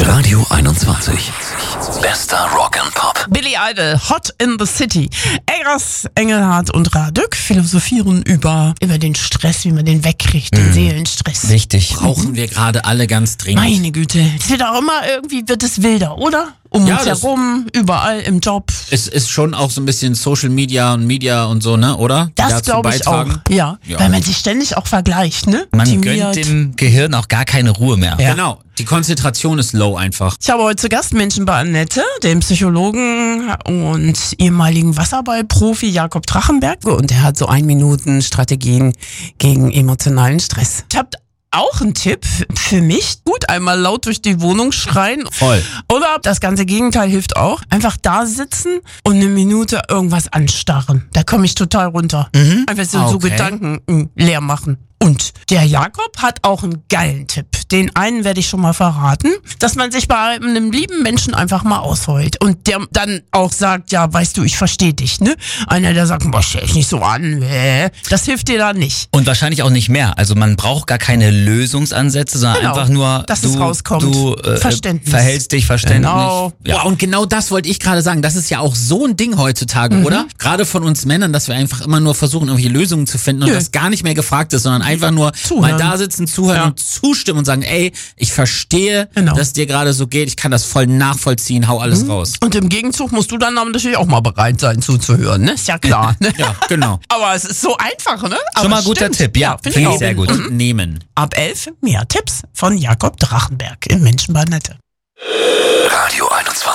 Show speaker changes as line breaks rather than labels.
Radio 21. Bester Rock and Pop.
Billy Idol, Hot in the City. Eggers, Engelhardt und Radück philosophieren über den Stress, wie man den wegkriegt, den Seelenstress.
Richtig.
Brauchen wir gerade alle ganz dringend.
Meine Güte. Es wird auch immer irgendwie, wird es wilder, oder? Um uns herum, überall im Job.
Es ist schon auch so ein bisschen Social Media und so, ne, oder?
Das glaube ich auch. Ja, weil man sich ständig auch vergleicht, ne?
Man gönnt dem Gehirn auch gar keine Ruhe mehr.
Ja.
Genau. Die Konzentration ist low einfach.
Ich habe heute zu Gast Menschen bei Annette, dem Psychologen und ehemaligen Wasserballprofi Jakob Drachenberg. Und er hat so 1 Minuten Strategien gegen emotionalen Stress. Ich habe auch ein Tipp für mich. Gut, einmal laut durch die Wohnung schreien.
Voll.
Oder das ganze Gegenteil hilft auch. Einfach da sitzen und 1 Minute irgendwas anstarren. Da komme ich total runter. Einfach so Gedanken leer machen. Und der Jakob hat auch einen geilen Tipp. Den einen werde ich schon mal verraten, dass man sich bei einem lieben Menschen einfach mal ausheult. Und der dann auch sagt, ja, weißt du, ich verstehe dich, ne? Einer, der sagt, boah, stell dich nicht so an, das hilft dir da nicht.
Und wahrscheinlich auch nicht mehr. Also man braucht gar keine Lösungsansätze, sondern einfach nur,
dass es rauskommt.
Du
Verständnis.
verhältst dich verständlich.
Genau.
Ja.
Boah, und genau das wollte ich gerade sagen. Das ist ja auch so ein Ding heutzutage, oder? Gerade von uns Männern, dass wir einfach immer nur versuchen, irgendwelche Lösungen zu finden und das gar nicht mehr gefragt ist, sondern einfach nur mal da sitzen, zuhören und zustimmen und sagen, ey, ich verstehe, dass es dir gerade so geht, ich kann das voll nachvollziehen, hau alles raus.
Und im Gegenzug musst du dann natürlich auch mal bereit sein zuzuhören, ne? Ist ja klar. Ne?
Ja, genau.
Aber es ist so einfach, ne? Aber
Schon mal guter Tipp, ja.
Finde ich auch.
Sehr gut.
Und nehmen.
Ab 11 mehr Tipps von Jakob Drachenberg im Menschen bei Annette.
Radio 21.